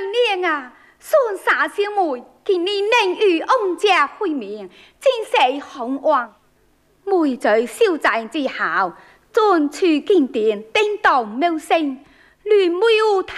娘啊，孙傻小妹，见你能与翁家会面，真是幸运。妹在消灾之后，专出经典，叮当妙声，乱妹